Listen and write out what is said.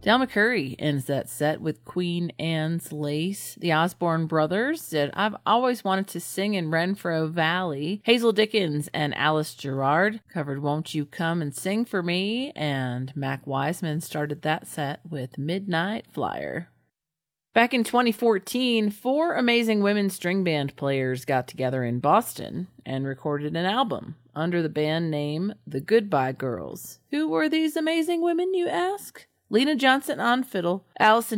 Del McCurry ends that set with Queen Anne's Lace. The Osborne Brothers did I've Always Wanted to Sing in Renfrew Valley. Hazel Dickens and Alice Gerrard covered Won't You Come and Sing for Me, and Mac Wiseman started that set with Midnight Flyer. Back in 2014, 4 amazing women string band players got together in Boston and recorded an album under the band name The Goodbye Girls. Who were these amazing women, you ask? Lena Johnson on fiddle, Allison